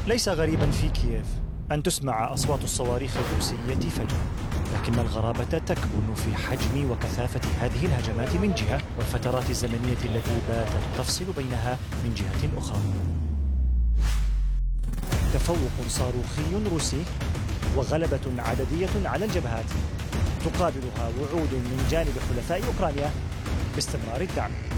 ليس غريبا في كييف أن تسمع أصوات الصواريخ الروسية فجأة، لكن الغرابة تكمن في حجم وكثافة هذه الهجمات من جهة، والفترات الزمنية التي باتت تفصل بينها من جهة أخرى. تفوق صاروخي روسي وغلبة عددية على الجبهات، تقابلها وعود من جانب حلفاء أوكرانيا باستمرار الدعم.